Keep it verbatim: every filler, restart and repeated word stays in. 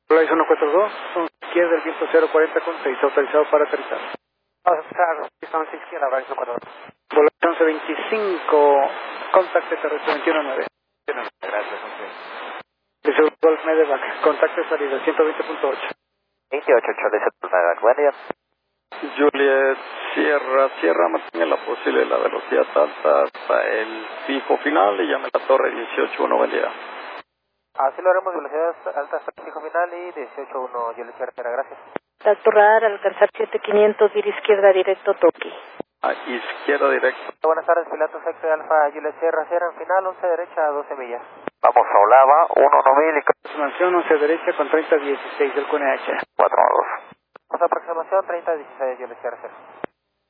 Flight uno cuatro dos, son izquierda del viento cero cuarenta con seis, autorizado para aterrizar. Oscar, son izquierda, Flight uno cuatro dos. Volación once veinticinco, contacto terrestre veintiuno nueve. Gracias, once. Deseo Golf Medevac, contacto de salida ciento veinte punto ocho. veintiocho, Charlie Medevac, buen día. Juliet Sierra, Sierra mantiene la posible la velocidad alta hasta el fijo final y llame a la torre dieciocho uno, buen día. Así lo haremos, velocidad alta hasta el fijo final y dieciocho uno, Juliet Sierra, gracias. Salto radar, al alcanzar siete quinientos, vir izquierda directo, Toki. A izquierda directo. Buenas tardes, piloto X Alfa, Juliet Sierra, Sierra, en final, once derecha, doce millas. Vamos a Olava, uno no mil y Aproximación once derecha con treinta dieciséis del Q N H. cuatro dos. Aproximación treinta dieciséis, Juliet Sierra, Sierra.